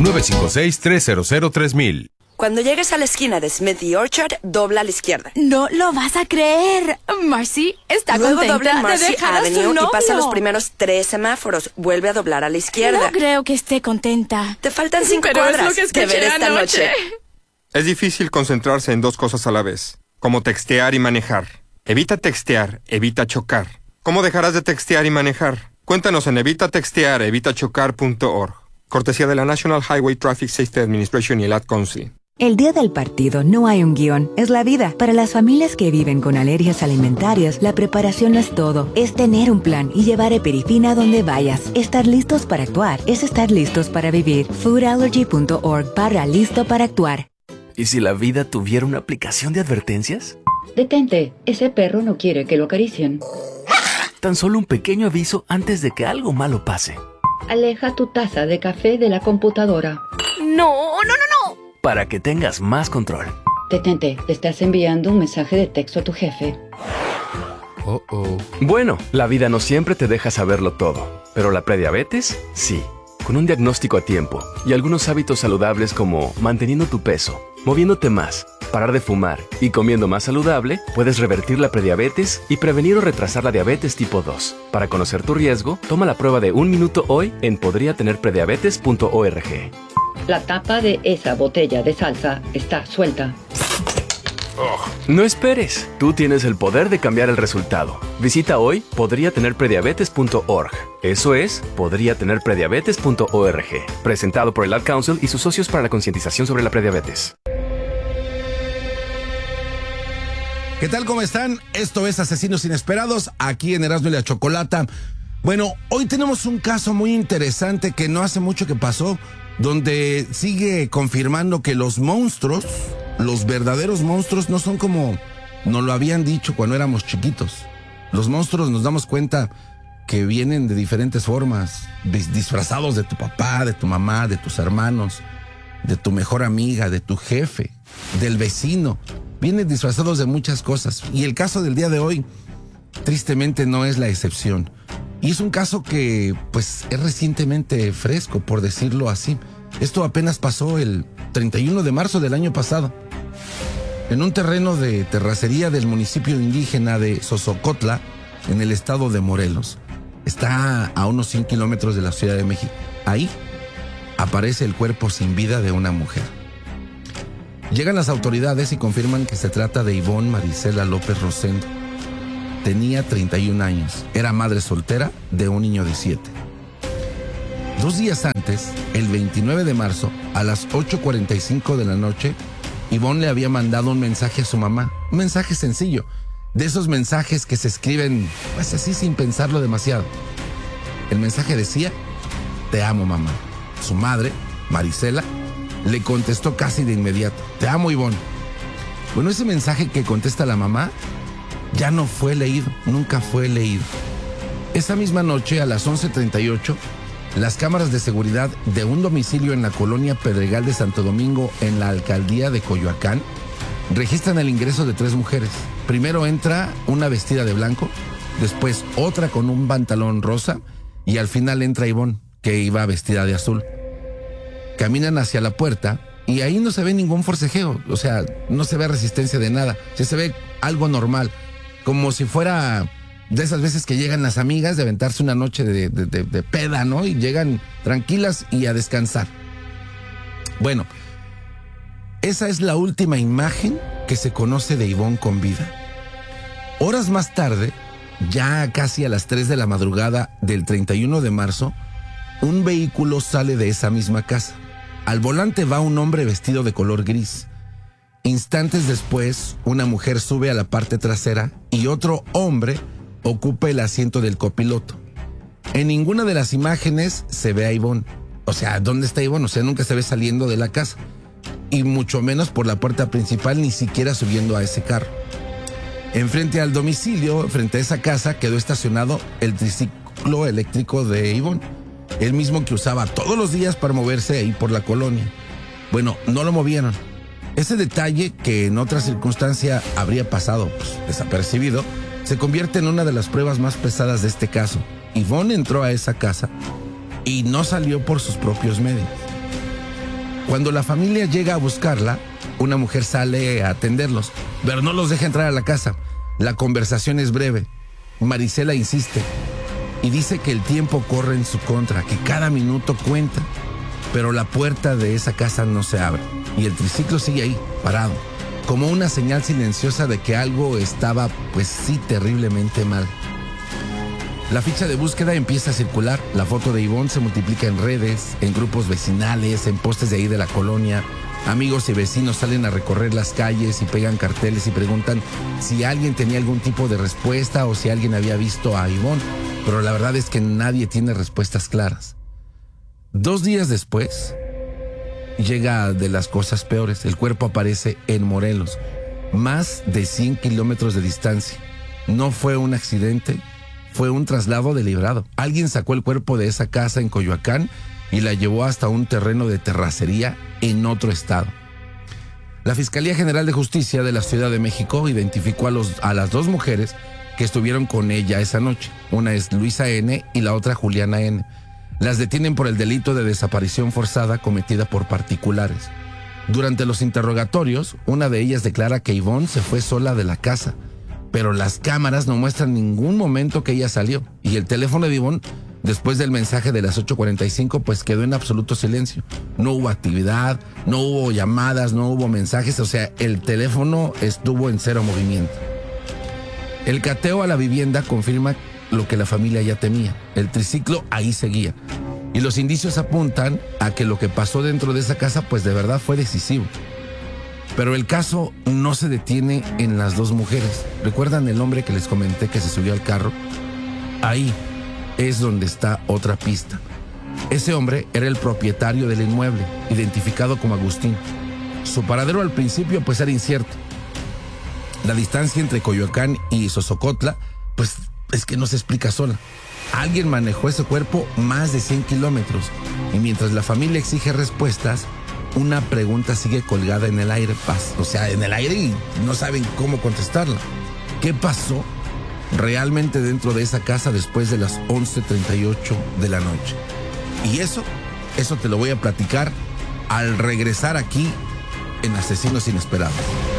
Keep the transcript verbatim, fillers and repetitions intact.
nueve cinco seis, tres cero cero, tres mil. Cuando llegues a la esquina de Smith y Orchard, dobla a la izquierda. No lo vas a creer. Marcy está Luego contenta dobla en Marcy de dejar a su Avenue novio. y pasa los primeros tres semáforos. Vuelve a doblar a la izquierda. No creo que esté contenta. Te faltan cinco Pero cuadras es lo que escuché de ver esta anoche. noche. Es difícil concentrarse en dos cosas a la vez, como textear y manejar. Evita textear, evita chocar. ¿Cómo dejarás de textear y manejar? Cuéntanos en evita textear evita chocar punto org. Cortesía de la National Highway Traffic Safety Administration y el Ad Council. El día del partido no hay un guión, es la vida. Para las familias que viven con alergias alimentarias, la preparación no es todo. Es tener un plan y llevar Eperifina a donde vayas. Estar listos para actuar es estar listos para vivir. food allergy punto org barra listo para actuar. ¿Y si la vida tuviera una aplicación de advertencias? Detente, ese perro no quiere que lo acaricien. Tan solo un pequeño aviso antes de que algo malo pase. Aleja tu taza de café de la computadora. No, no, no, no. Para que tengas más control. Detente, te estás enviando un mensaje de texto a tu jefe. Oh, oh. Bueno, la vida no siempre te deja saberlo todo, pero la prediabetes, sí. Con un diagnóstico a tiempo y algunos hábitos saludables como manteniendo tu peso, moviéndote más, parar de fumar y comiendo más saludable, puedes revertir la prediabetes y prevenir o retrasar la diabetes tipo dos. Para conocer tu riesgo, toma la prueba de un minuto hoy en podría tener prediabetes punto org. La tapa de esa botella de salsa está suelta. Oh. No esperes, tú tienes el poder de cambiar el resultado. Visita hoy podría tener prediabetes punto org. Eso es podría tener prediabetes punto org. Presentado por el Ad Council y sus socios para la concientización sobre la prediabetes. ¿Qué tal? ¿Cómo están? Esto es Asesinos Inesperados, aquí en Erasmo y la Chocolata. Bueno, hoy tenemos un caso muy interesante que no hace mucho que pasó, donde sigue confirmando que los monstruos, los verdaderos monstruos, no son como nos lo habían dicho cuando éramos chiquitos. Los monstruos, nos damos cuenta que vienen de diferentes formas, disfrazados de tu papá, de tu mamá, de tus hermanos, de tu mejor amiga, de tu jefe, del vecino. Vienen disfrazados de muchas cosas. Y el caso del día de hoy, tristemente, no es la excepción. Y es un caso que, pues, es recientemente fresco, por decirlo así. Esto apenas pasó el treinta y uno de marzo del año pasado. En un terreno de terracería del municipio indígena de Sosocotla, en el estado de Morelos. Está a unos cien kilómetros de la Ciudad de México. Ahí aparece el cuerpo sin vida de una mujer. Llegan las autoridades y confirman que se trata de Ivonne Marisela López Rosendo. Tenía treinta y un años. Era madre soltera de un niño de siete. Dos días antes, el veintinueve de marzo, a las ocho cuarenta y cinco de la noche, Ivonne le había mandado un mensaje a su mamá. Un mensaje sencillo. De esos mensajes que se escriben, pues así sin pensarlo demasiado. El mensaje decía: te amo, mamá. Su madre, Marisela, le contestó casi de inmediato: te amo, Ivonne. Bueno, ese mensaje que contesta la mamá ya no fue leído, nunca fue leído. Esa misma noche, a las once treinta y ocho, las cámaras de seguridad de un domicilio en la colonia Pedregal de Santo Domingo, en la alcaldía de Coyoacán, registran el ingreso de tres mujeres. Primero entra una vestida de blanco, después otra con un pantalón rosa y al final entra Ivonne, que iba vestida de azul. Caminan hacia la puerta y ahí no se ve ningún forcejeo, o sea, no se ve resistencia de nada, sí se ve algo normal, como si fuera de esas veces que llegan las amigas de aventarse una noche de, de, de, de peda, ¿no? Y llegan tranquilas y a descansar. Bueno, esa es la última imagen que se conoce de Ivonne con vida. Horas más tarde, ya casi a las tres de la madrugada del treinta y uno de marzo, un vehículo sale de esa misma casa. Al volante va un hombre vestido de color gris. Instantes después, una mujer sube a la parte trasera y otro hombre ocupa el asiento del copiloto. En ninguna de las imágenes se ve a Ivonne. O sea, ¿dónde está Ivonne? O sea, nunca se ve saliendo de la casa. Y mucho menos por la puerta principal, ni siquiera subiendo a ese carro. Enfrente al domicilio, frente a esa casa, quedó estacionado el triciclo eléctrico de Ivonne. El mismo que usaba todos los días para moverse ahí por la colonia. Bueno, no lo movieron. Ese detalle, que en otra circunstancia habría pasado pues, desapercibido, se convierte en una de las pruebas más pesadas de este caso. Ivonne entró a esa casa y no salió por sus propios medios. Cuando la familia llega a buscarla, una mujer sale a atenderlos, pero no los deja entrar a la casa. La conversación es breve. Marisela insiste y dice que el tiempo corre en su contra, que cada minuto cuenta, pero la puerta de esa casa no se abre y el triciclo sigue ahí, parado, como una señal silenciosa de que algo estaba, pues sí, terriblemente mal. La ficha de búsqueda empieza a circular, la foto de Ivonne se multiplica en redes, en grupos vecinales, en postes de ahí de la colonia. Amigos y vecinos salen a recorrer las calles y pegan carteles y preguntan si alguien tenía algún tipo de respuesta o si alguien había visto a Ivonne, pero la verdad es que nadie tiene respuestas claras. Dos días después, llega de las cosas peores. El cuerpo aparece en Morelos, más de cien kilómetros de distancia. No fue un accidente, fue un traslado deliberado. Alguien sacó el cuerpo de esa casa en Coyoacán y la llevó hasta un terreno de terracería en otro estado. La Fiscalía General de Justicia de la Ciudad de México identificó a, los, a las dos mujeres que estuvieron con ella esa noche. Una es Luisa N. y la otra Juliana N. Las detienen por el delito de desaparición forzada cometida por particulares. Durante los interrogatorios, una de ellas declara que Ivonne se fue sola de la casa, pero las cámaras no muestran ningún momento que ella salió. Y el teléfono de Ivonne, después del mensaje de las ocho cuarenta y cinco, pues quedó en absoluto silencio. No hubo actividad, no hubo llamadas, no hubo mensajes, o sea, el teléfono estuvo en cero movimiento. El cateo a la vivienda confirma lo que la familia ya temía. El triciclo ahí seguía. Y los indicios apuntan a que lo que pasó dentro de esa casa, pues de verdad fue decisivo. Pero el caso no se detiene en las dos mujeres. ¿Recuerdan el hombre que les comenté que se subió al carro? Ahí es donde está otra pista. Ese hombre era el propietario del inmueble, identificado como Agustín. Su paradero al principio pues era incierto. La distancia entre Coyoacán y Sosocotla pues es que no se explica sola. Alguien manejó ese cuerpo más de cien kilómetros y mientras la familia exige respuestas, una pregunta sigue colgada en el aire, o sea, en el aire y no saben cómo contestarla. ¿Qué pasó realmente dentro de esa casa después de las once treinta y ocho de la noche? Y eso, eso te lo voy a platicar al regresar aquí en Asesinos Inesperados.